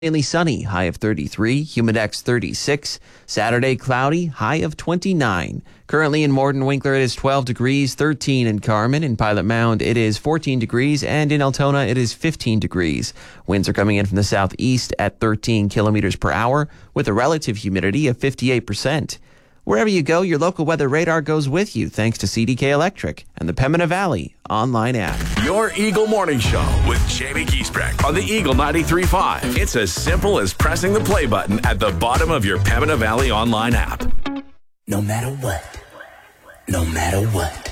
Mainly sunny, high of 33, humidex 36. Saturday, cloudy, high of 29. Currently in Morden Winkler, it is 12 degrees, 13 in Carmen. In Pilot Mound, it is 14 degrees, and in Altona, it is 15 degrees. Winds are coming in from the southeast at 13 kilometers per hour, with a relative humidity of 58%. Wherever you go, your local weather radar goes with you thanks to CDK Electric and the Pembina Valley online app. Your Eagle Morning Show with Jamie Giesbrecht on the Eagle 93.5. It's as simple as pressing the play button at the bottom of your Pembina Valley online app. No matter what.